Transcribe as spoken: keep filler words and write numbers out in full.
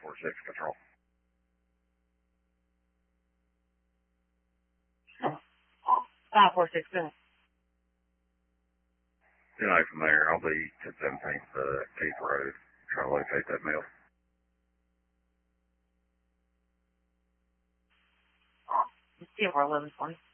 four six control. five four six, go ahead. Good night from there. I'll be to seventeenth uh, Keith Road. Try to locate that mill. ten four eleven twenty.